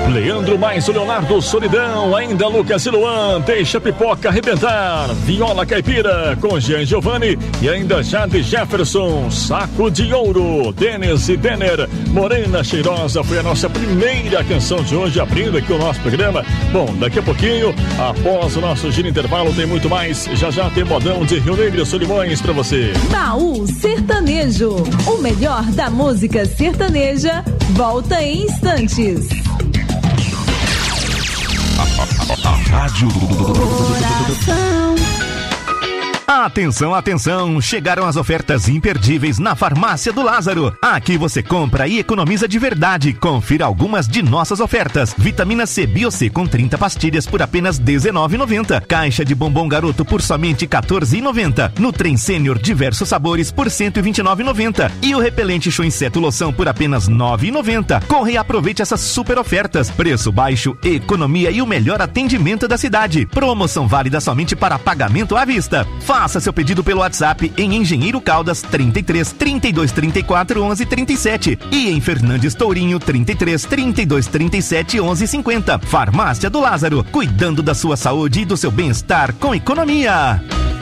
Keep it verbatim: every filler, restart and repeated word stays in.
Leandro mais o Leonardo Solidão, ainda Lucas e Luan, deixa a pipoca arrebentar. Viola Caipira com Jean Giovanni e ainda Jade Jefferson, Saco de Ouro. Denis e Denner, Morena Cheirosa foi a nossa primeira canção de hoje, abrindo aqui o nosso programa. Bom, daqui a pouquinho, após o nosso giro intervalo, tem muito mais. Já já tem modão de Rio Negro e Solimões pra você. Baú Sertanejo, o melhor da música sertaneja, volta em instantes. Rádio Coração. Atenção, atenção! Chegaram as ofertas imperdíveis na Farmácia do Lázaro. Aqui você compra e economiza de verdade. Confira algumas de nossas ofertas. Vitamina C Bio-C com trinta pastilhas por apenas dezenove reais e noventa centavos. Caixa de bombom garoto por somente quatorze reais e noventa centavos. Nutrem Sênior diversos sabores por cento e vinte e nove reais e noventa centavos. E o repelente Show Inseto Loção por apenas nove reais e noventa centavos. Corre e aproveite essas super ofertas. Preço baixo, economia e o melhor atendimento da cidade. Promoção válida somente para pagamento à vista. Faça seu pedido pelo WhatsApp em Engenheiro Caldas trinta e três, trinta e dois, trinta e quatro, onze, trinta e sete e em Fernandes Tourinho trinta e três, trinta e dois, trinta e sete, onze, cinquenta. Farmácia do Lázaro, cuidando da sua saúde e do seu bem-estar com economia.